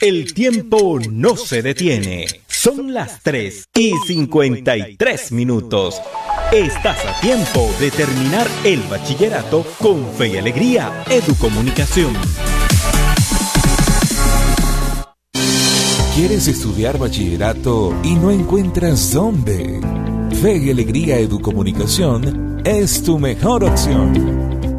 El tiempo no se detiene. Son las 3:53. Estás a tiempo de terminar el bachillerato con Fe y Alegría Educomunicación. ¿Quieres estudiar bachillerato y no encuentras dónde? Fe y Alegría Educomunicación es tu mejor opción.